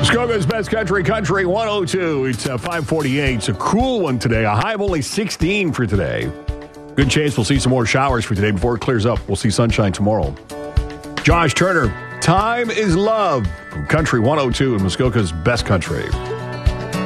Muskoka's Best Country, Country 102. It's 548. It's a cool one today. A high of only 16 for today. Good chance we'll see some more showers for today before it clears up. We'll see sunshine tomorrow. Josh Turner, Time is Love from Country 102 in Muskoka's Best Country.